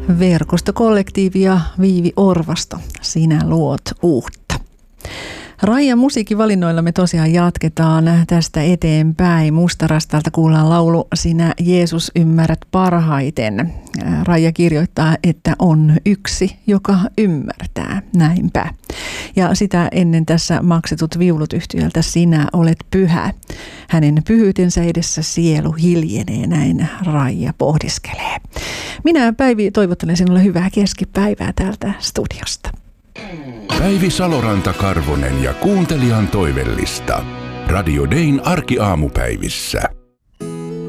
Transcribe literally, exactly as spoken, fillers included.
Verkostokollektiivi ja Viivi Orvasto, Sinä luot uutta. Raija musiikkivalinnoilla me tosiaan jatketaan tästä eteenpäin. Mustarastalta kuullaan laulu Sinä Jeesus ymmärrät parhaiten. Raija kirjoittaa, että on yksi, joka ymmärtää. Näinpä. Ja sitä ennen tässä maksetut viulut yhtiöltä Sinä olet pyhä. Hänen pyhyytensä edessä sielu hiljenee, näin Raija pohdiskelee. Minä Päivi toivottelen sinulle hyvää keskipäivää täältä studiosta. Päivi Saloranta-Karvonen ja kuuntelijan toivellista. Radio Dayn arkiaamupäivissä.